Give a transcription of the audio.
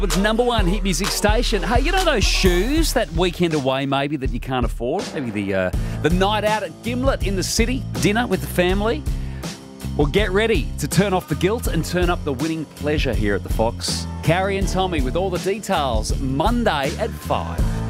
It's number one hit music station. Hey, you know those shoes that weekend away maybe that you can't afford? Maybe the night out at Gimlet in the city, dinner with the family? Well, get ready to turn off the guilt and turn up the winning pleasure here at the Fox. Carrie and Tommy with all the details Monday at 5.